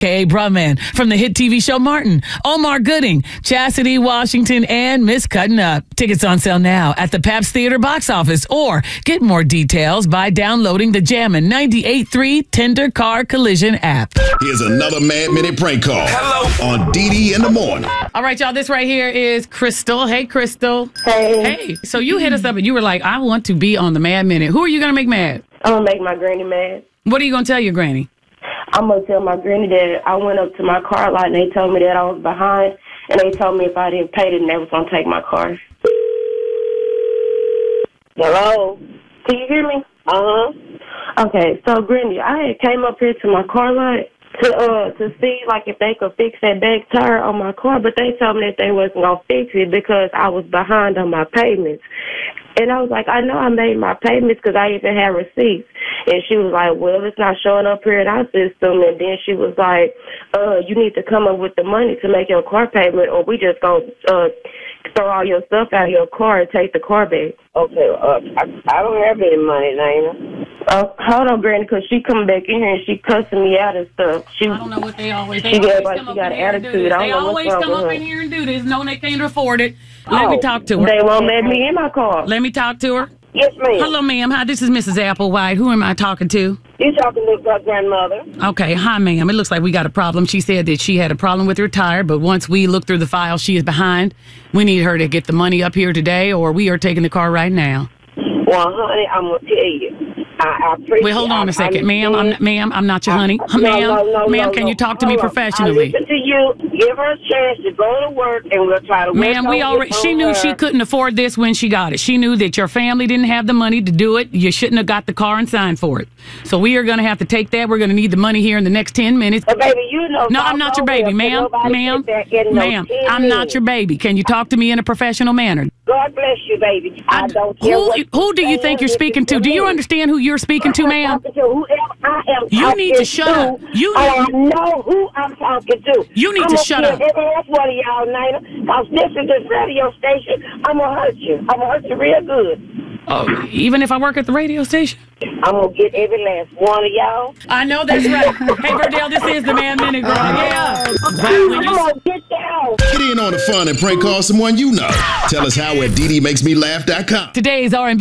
K.A. Brumman from the hit TV show Martin, Omar Gooding, Chastity Washington, and Miss Cutting Up. Tickets on sale now at the Pabst Theater box office, or get more details by downloading the Jammin' 98.3 Tender Car Collision app. Here's another Mad Minute prank call. Hello. On DD in the morning. All right, y'all, this right here is Crystal. Hey, Crystal. Hey. So you hit us up and you were like, I want to be on the Mad Minute. Who are you going to make mad? I'm going to make my granny mad. What are you going to tell your granny? I'm going to tell my granny that I went up to my car lot and they told me that I was behind, and they told me if I didn't pay them, they was going to take my car. Hello? Can you hear me? Okay, so Granny, I had came up here to my car lot to see like if they could fix that back tire on my car, but they told me that they wasn't going to fix it because I was behind on my payments. And I was like, I know I made my payments because I even had receipts. And she was like, well, it's not showing up here in our system. And then she was like, you need to come up with the money to make your car payment, or we just going to throw all your stuff out of your car and take the car back. Okay, I don't have any money, Nina. Hold on, Granny, because she coming back in here and she cussing me out and stuff. I don't know what they always do. She got attitude. They always come up in here and do this, knowing they can't afford it. Let me talk to her. They won't let me in my car. Let me talk to her. Yes, ma'am. Hello, ma'am. Hi, this is Mrs. Applewhite. Who am I talking to? You're talking to my grandmother. Okay, hi, ma'am. It looks like we got a problem. She said that she had a problem with her tire, but once we look through the file, she is behind. We need her to get the money up here today, or we are taking the car right now. Well, honey, I'm going to tell you. I appreciate. Wait, hold on a second, ma'am. I'm not your honey. Ma'am, can you talk to me professionally? I listen to you. Give her a chance to go to work, and we'll try to. Ma'am, she knew she couldn't afford this when she got it. She knew that your family didn't have the money to do it. You shouldn't have got the car and signed for it. So we are going to have to take that. We're going to need the money here in the next 10 minutes. But baby, you know. No, I'm not your baby, ma'am. Ma'am, I'm not your baby. Can you talk to me in a professional manner? God bless you, baby. I don't care. Who do you think you're speaking to? Do you understand who you're speaking to, ma'am? You need to shut up. I know who I'm talking to. You need to shut up. Every last one of y'all, Nina, because this is this radio station. I'm going to hurt you. I'm going to hurt you real good. Oh, even if I work at the radio station? I'm going to get every last one of y'all. I know that's right. Hey, Verdell, this is the Mad Minute, girl. Yeah. I'm going to get y'all. Get in on the fun and prank call someone you know. Tell us how at ddmakesmelaugh.com. Today's R&B